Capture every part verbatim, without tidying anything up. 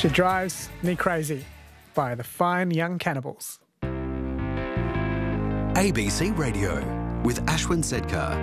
She Drives Me Crazy by the Fine Young Cannibals. A B C Radio with Ashwin Sedkar.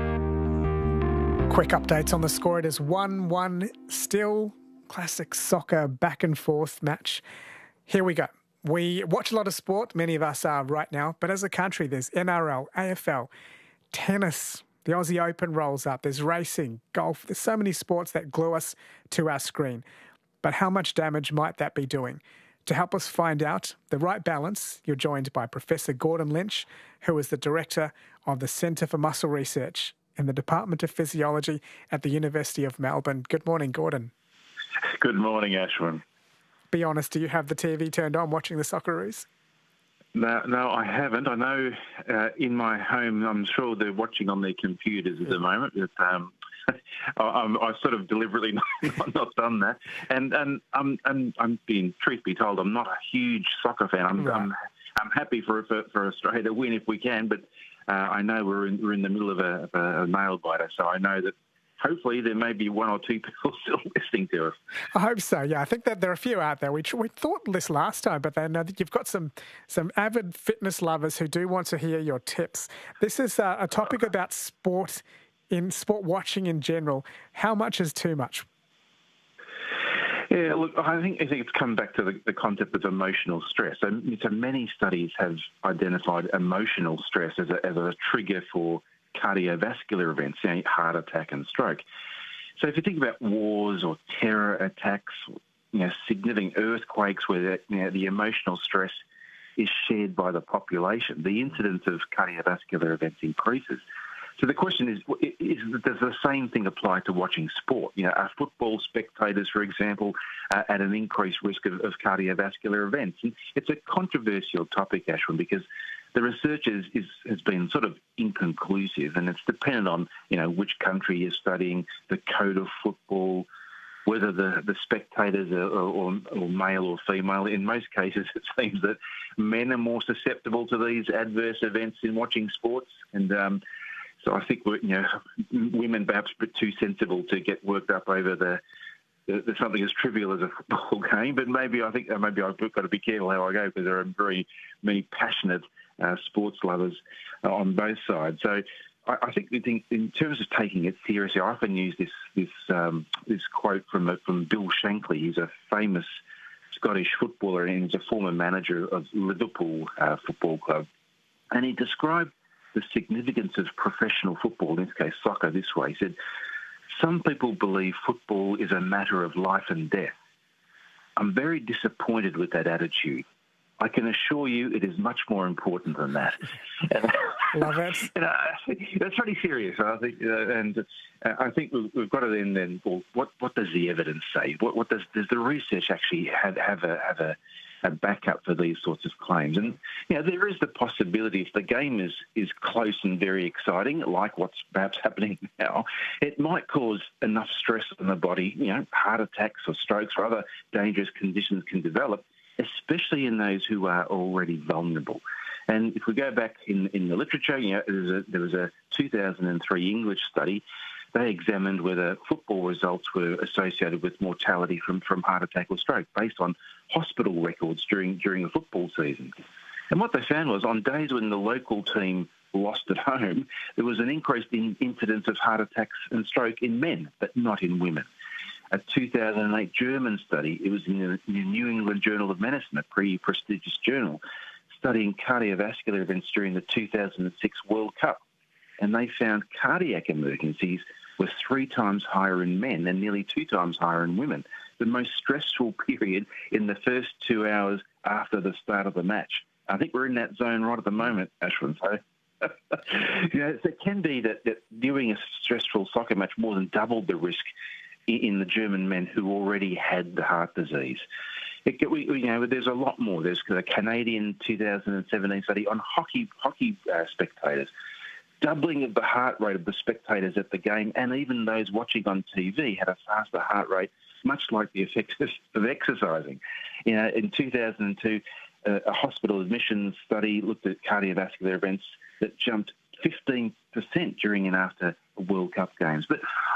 Quick updates on the score. It is one one still. Classic soccer back and forth match. Here we go. We watch a lot of sport, many of us are right now, but as a country there's N R L, A F L, tennis, the Aussie Open rolls up, there's racing, golf, there's so many sports that glue us to our screen. But how much damage might that be doing? To help us find out the right balance, you're joined by Professor Gordon Lynch, who is the Director of the Centre for Muscle Research in the Department of Physiology at the University of Melbourne. Good morning, Gordon. Good morning, Ashwin. Be honest, do you have the T V turned on watching the Socceroos? No, no, I haven't. I know uh, in my home, I'm sure they're watching on their computers at the moment. But, um, I, I'm, I've sort of deliberately not, not done that. And and I'm, I'm, I'm being, truth be told, I'm not a huge soccer fan. I'm right. I'm, I'm happy for, for for Australia to win if we can, but uh, I know we're in, we're in the middle of a, of a nail biter, so I know that hopefully there may be one or two people still listening to us. I hope so, yeah. I think that there are a few out there. We, we thought this last time, but I know that you've got some, some avid fitness lovers who do want to hear your tips. This is a, a topic about sport, in sport watching in general. How much is too much? Yeah, look, I think I think it's come back to the, the concept of emotional stress. So, so many studies have identified emotional stress as a, as a trigger for cardiovascular events, you know, heart attack and stroke. So if you think about wars or terror attacks, you know, significant earthquakes where the, you know, the emotional stress is shared by the population, the incidence of cardiovascular events increases. So the question is, is does the same thing apply to watching sport? You know, are football spectators, for example, uh, at an increased risk of, of cardiovascular events? And it's a controversial topic, Ashwin, because the research is, is, has been sort of inconclusive, and it's dependent on, you know, which country you're studying, the code of football, whether the, the spectators are or, or male or female. In most cases, it seems that men are more susceptible to these adverse events in watching sports, and um, so I think we're, you know, women perhaps a bit too sensible to get worked up over the. There's something as trivial as a football game, but maybe I think maybe I've got to be careful how I go because there are very many passionate uh, sports lovers uh, on both sides. So I, I think in terms of taking it seriously, I often use this this um, this quote from from Bill Shankly. He's a famous Scottish footballer and he's a former manager of Liverpool uh, Football Club, and he described the significance of professional football, in this case soccer, this way. He said, "Some people believe football is a matter of life and death. I'm very disappointed with that attitude. I can assure you it is much more important than that." Love it. You know, that's pretty serious, I think. Uh, and uh, I think we've, we've got to then, then well, what, what does the evidence say? What, what does, does the research actually have, have a have a a backup for these sorts of claims? And, you know, there is the possibility if the game is, is close and very exciting, like what's perhaps happening now, it might cause enough stress on the body, you know, heart attacks or strokes or other dangerous conditions can develop, especially in those who are already vulnerable. And if we go back in, in the literature, you know, there was a, there was a two thousand three English study. They examined whether football results were associated with mortality from, from heart attack or stroke based on hospital records during during the football season. And what they found was on days when the local team lost at home, there was an increase in incidence of heart attacks and stroke in men, but not in women. A two thousand eight German study, it was in the New England Journal of Medicine, a pretty prestigious journal, studying cardiovascular events during the two thousand six World Cup. And they found cardiac emergencies were three times higher in men and nearly two times higher in women. The most stressful period in the first two hours after the start of the match. I think we're in that zone right at the moment, Ashwin. So, you know, it can be that, that viewing a stressful soccer match more than doubled the risk in, in the German men who already had the heart disease. It, we, you know, there's a lot more. There's a Canadian two thousand seventeen study on hockey hockey uh, spectators. Doubling of the heart rate of the spectators at the game and even those watching on T V had a faster heart rate, much like the effects of exercising. You know, in two thousand two, uh, a hospital admissions study looked at cardiovascular events that jumped fifteen percent during and after World Cup games. But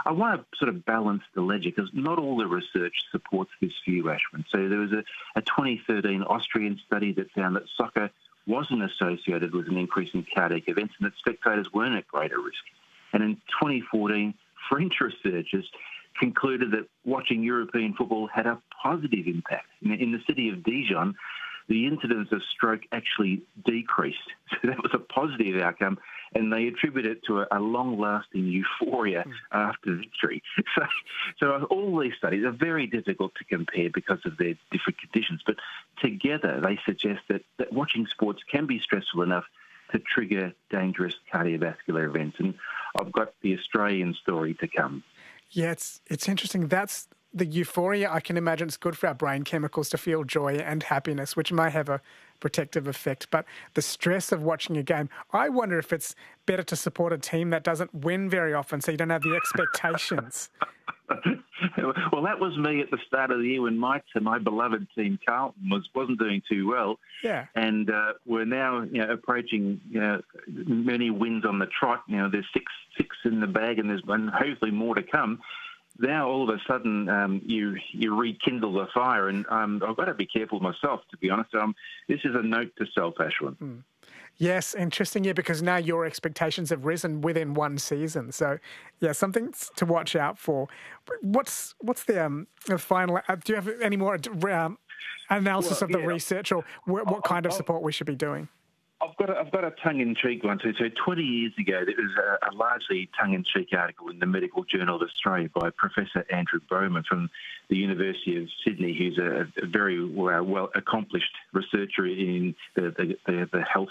I want to sort of balance the ledger because not all the research supports this view, Ashwin. So there was a, a twenty thirteen Austrian study that found that soccer wasn't associated with an increase in cardiac events and that spectators weren't at greater risk. And in twenty fourteen, French researchers concluded that watching European football had a positive impact. In, in the city of Dijon, the incidence of stroke actually decreased. So that was a positive outcome, and they attribute it to a, a long-lasting euphoria after victory. So, so all these studies are very difficult to compare because of their different conditions, but together they suggest that, that watching sports can be stressful enough to trigger dangerous cardiovascular events. And I've got the Australian story to come. Yeah, it's it's interesting. That's the euphoria. I can imagine it's good for our brain chemicals to feel joy and happiness, which may have a protective effect. But the stress of watching a game, I wonder if it's better to support a team that doesn't win very often so you don't have the expectations. Well, that was me at the start of the year when my my beloved team Carlton was wasn't doing too well. Yeah, and uh, we're now you know approaching you know many wins on the trot. You know, there's six six in the bag, and there's and hopefully more to come. Now all of a sudden um, you you rekindle the fire, and um, I've got to be careful myself, to be honest. Um, this is a note to self, Ashwin. Mm. Yes, interesting, yeah, because now your expectations have risen within one season. So, yeah, something to watch out for. What's what's the, um, the final... Uh, do you have any more um, analysis well, of the yeah, research or what, what kind I'll, of support we should be doing? I've got a, I've got a tongue-in-cheek one too. So twenty years ago, there was a, a largely tongue-in-cheek article in the Medical Journal of Australia by Professor Andrew Bowman from the University of Sydney, who's a, a very well, well accomplished researcher in the, the, the, the health